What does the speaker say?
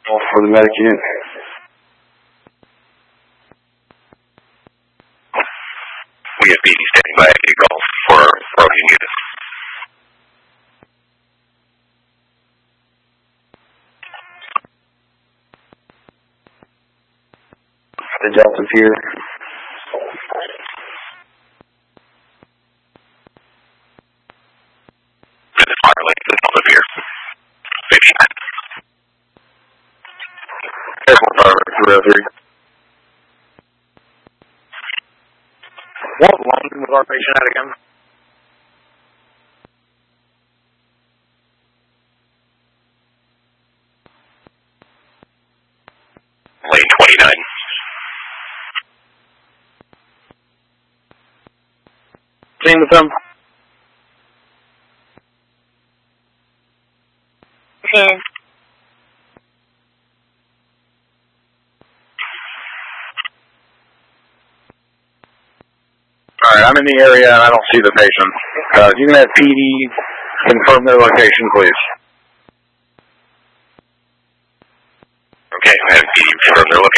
For the medic unit. We have PD standing by at Golf for broken units. The Delta's here. The Delta here. 59. Airport Tower 303. What line was our patient at again? Lane 29. Same with them. Ten. Alright, I'm in the area and I don't see the patient. You can have PD confirm their location, please. Okay, I have PD confirm their location.